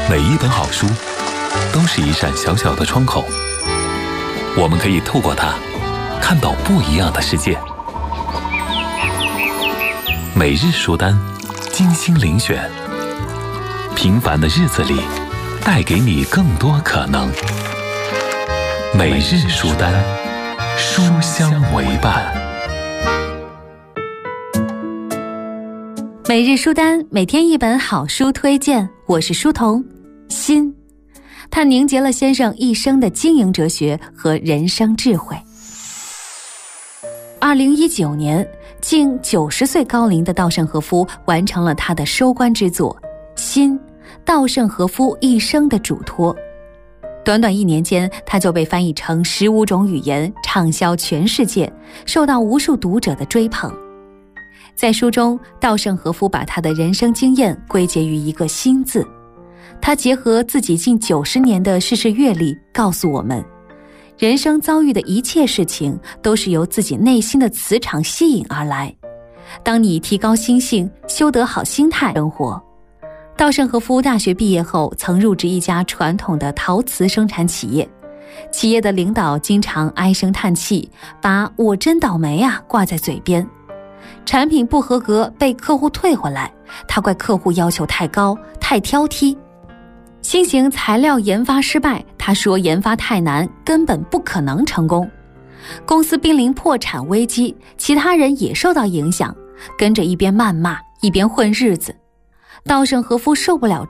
每一本好书都是一扇小小的窗口，我们可以透过它看到不一样的世界。每日书单，精心遴选，平凡的日子里带给你更多可能。每日书单，书香为伴。 每日书单，每天一本好书推荐，我是书童心。他凝结了先生一生的经营哲学和人生智慧。2019年，近90岁高龄的稻盛和夫完成了他的收官之作《心：稻盛和夫一生的嘱托》。短短1年间，他就被翻译成15种语言，畅销全世界，受到无数读者的追捧。在书中，稻盛和夫把他的人生经验归结于一个心字。他结合自己近90年的世事阅历，告诉我们，人生遭遇的一切事情都是由自己内心的磁场吸引而来。当你提高心性，修得好心态生活。稻盛和夫大学毕业后，曾入职一家传统的陶瓷生产企业。企业的领导经常唉声叹气，把我真倒霉啊挂在嘴边。产品不合格被客户退回来，他怪客户要求太高，太挑剔。新型材料研发失败，他说研发太难，根本不可能成功。公司濒临破产危机，其他人也受到影响，跟着一边谩骂，一边混日子。稻盛和夫受不了